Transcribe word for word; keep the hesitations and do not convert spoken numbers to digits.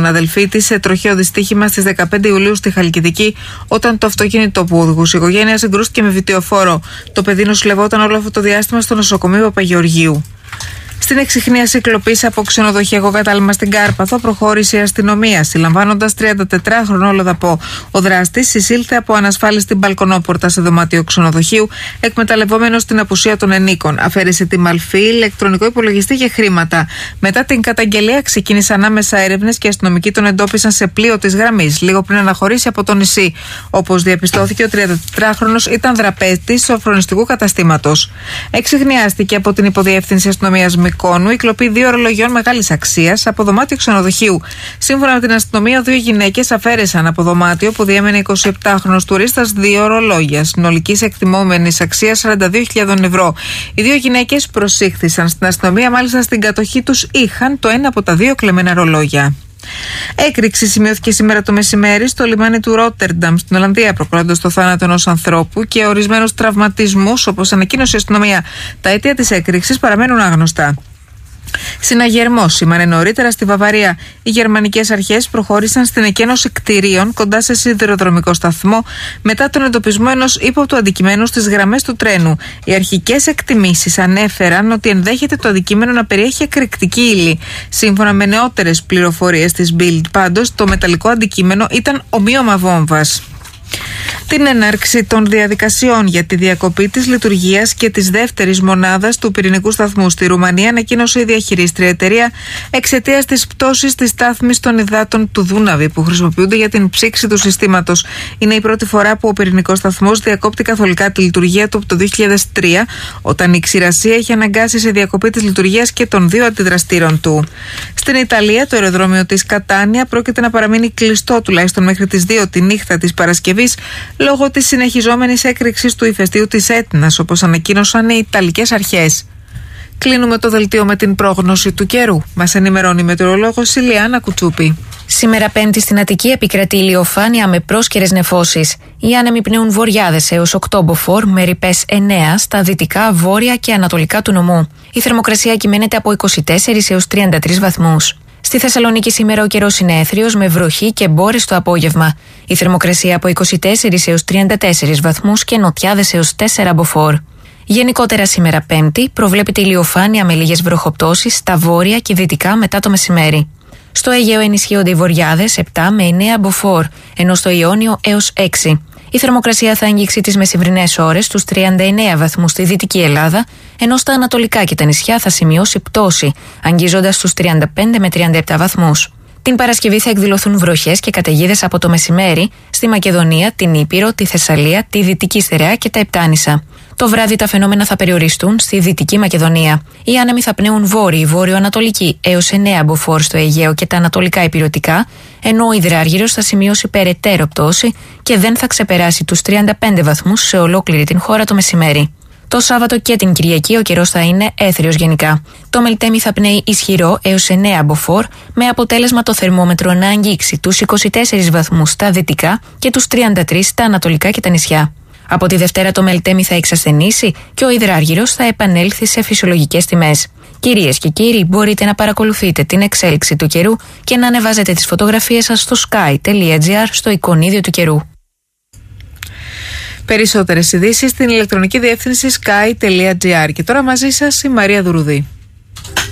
την αδελφή της σε τροχαίο δυστύχημα στις δεκαπέντε Ιουλίου στη Χαλκιδική, όταν το αυτοκίνητο που οδηγούσε η οικογένεια συγκρούστηκε με βιτιοφόρο. Το παιδί νοσηλευόταν όλο αυτό το διάστημα στο νοσοκομείο Παπαγεωργίου. Στην εξιχνίαση κλοπής από ξενοδοχειακό κατάλημα στην Κάρπαθο προχώρησε η αστυνομία, συλλαμβάνοντας τριαντατετράχρονο Ολοδαπό. Ο δράστης εισήλθε από ανασφάλιστη μπαλκονόπορτα σε δωμάτιο ξενοδοχείου, εκμεταλλευόμενος την απουσία των ενίκων. Αφαίρεσε τη μαλφή, ηλεκτρονικό υπολογιστή και χρήματα. Μετά την καταγγελία ξεκίνησαν άμεσα έρευνες και οι αστυνομικοί τον εντόπισαν σε πλοίο της γραμμής, λίγο πριν αναχωρήσει από το νησί. Όπως διαπιστώθηκε, ο τριαντατετράχρονος ήταν δραπέτης σοφρονιστικού καταστήματος. Εξιχνιάστηκε από την υποδιεύθυνση αστυνομίας Μικόνου η κλοπή δύο ορολογιών μεγάλης αξίας από δωμάτιο ξενοδοχείου. Σύμφωνα με την αστυνομία, δύο γυναίκες αφαίρεσαν από δωμάτιο που διέμενε εικοσιεπτάχρονος τουρίστας δύο ορολόγια συνολικής εκτιμόμενης αξίας σαράντα δύο χιλιάδες ευρώ. Οι δύο γυναίκες προσήχθησαν στην αστυνομία, μάλιστα στην κατοχή τους είχαν το ένα από τα δύο κλεμμένα ρολόγια. Έκρηξη σημειώθηκε σήμερα το μεσημέρι στο λιμάνι του Ρότερνταμ στην Ολλανδία, προκαλώντας το θάνατο ενός ανθρώπου και ορισμένους τραυματισμούς, όπως ανακοίνωσε η αστυνομία. Τα αίτια της έκρηξης παραμένουν άγνωστα. Συναγερμό σήμανε νωρίτερα στη Βαβαρία. Οι γερμανικές αρχές προχώρησαν στην εκένωση κτηρίων κοντά σε σιδηροδρομικό σταθμό μετά τον εντοπισμό ενός ύποπτου αντικειμένου στις γραμμές του τρένου. Οι αρχικές εκτιμήσεις ανέφεραν ότι ενδέχεται το αντικείμενο να περιέχει εκρηκτική ύλη. Σύμφωνα με νεότερες πληροφορίες της Bild, πάντως, το μεταλλικό αντικείμενο ήταν ομοίωμα βόμβας. Την έναρξη των διαδικασιών για τη διακοπή της λειτουργίας και της δεύτερης μονάδας του πυρηνικού σταθμού στη Ρουμανία ανακοίνωσε η διαχειρίστρια εταιρεία εξαιτίας της πτώσης της στάθμης των υδάτων του Δούναβη που χρησιμοποιούνται για την ψήξη του συστήματος. Είναι η πρώτη φορά που ο πυρηνικός σταθμός διακόπτει καθολικά τη λειτουργία του από το δύο χιλιάδες τρία, όταν η ξηρασία είχε αναγκάσει σε διακοπή της λειτουργίας και των δύο αντιδραστήρων του. Στην Ιταλία, το αεροδρόμιο της Κατάνια πρόκειται να παραμείνει κλειστό τουλάχιστον μέχρι τις δύο τη νύχτα της Παρασκευής, λόγω της συνεχιζόμενης έκρηξης του ηφαιστείου της Έτνας, όπως ανακοίνωσαν οι Ιταλικές αρχές. Κλείνουμε το δελτίο με την πρόγνωση του καιρού. Μας ενημερώνει η μετεωρολόγος Ηλιάνα Κουτσούπη. Σήμερα Πέμπτη στην Αττική επικρατεί ηλιοφάνεια με πρόσκαιρες νεφώσεις. Οι άνεμοι πνέουν βορειάδες έως οκτώ μποφόρ με ρηπές εννέα στα δυτικά, βόρεια και ανατολικά του νομού. Η θερμοκρασία κυμαίνεται από είκοσι τέσσερις έως τριάντα τρεις βαθμούς. Στη Θεσσαλονίκη σήμερα ο καιρός είναι έθριος με βροχή και μπόρες το απόγευμα. Η θερμοκρασία από είκοσι τέσσερις έως τριάντα τέσσερις βαθμούς και νοτιάδες έως τέσσερα μποφόρ. Γενικότερα σήμερα Πέμπτη προβλέπεται ηλιοφάνεια με λίγες βροχοπτώσεις στα βόρεια και δυτικά μετά το μεσημέρι. Στο Αιγαίο ενισχύονται οι βορειάδες επτά με εννέα μποφόρ, ενώ στο Ιόνιο έως έξι. Η θερμοκρασία θα αγγίξει τις μεσημβρινές ώρες στους τριάντα εννέα βαθμούς στη Δυτική Ελλάδα, ενώ στα ανατολικά και τα νησιά θα σημειώσει πτώση, αγγίζοντας στους τριάντα πέντε με τριάντα επτά βαθμούς. Την Παρασκευή θα εκδηλωθούν βροχές και καταιγίδες από το μεσημέρι στη Μακεδονία, την Ήπειρο, τη Θεσσαλία, τη Δυτική Στερεά και τα Επτάνησα. Το βράδυ τα φαινόμενα θα περιοριστούν στη Δυτική Μακεδονία. Οι άνεμοι θα πνέουν βόρειοι, βόρειο-ανατολικοί έως εννέα μποφόρ στο Αιγαίο και τα ανατολικά ηπειρωτικά, ενώ ο υδράργυρος θα σημειώσει περαιτέρω πτώση και δεν θα ξεπεράσει τους τριάντα πέντε βαθμούς σε ολόκληρη την χώρα το μεσημέρι. Το Σάββατο και την Κυριακή ο καιρός θα είναι έθριος γενικά. Το Μελτέμι θα πνέει ισχυρό έως εννέα μποφόρ, με αποτέλεσμα το θερμόμετρο να αγγίξει τους είκοσι τέσσερις βαθμούς στα δυτικά και τους τριάντα τρεις στα ανατολικά και τα νησιά. Από τη Δευτέρα το Μελτέμι θα εξασθενήσει και ο υδράργυρος θα επανέλθει σε φυσιολογικές τιμές. Κυρίες και κύριοι, μπορείτε να παρακολουθείτε την εξέλιξη του καιρού και να ανεβάζετε τις φωτογραφίες σας στο sky τελεία gr στο εικονίδιο του καιρού. Περισσότερες ειδήσεις στην ηλεκτρονική διεύθυνση sky τελεία gr. Και τώρα μαζί σας η Μαρία Δουρουδή.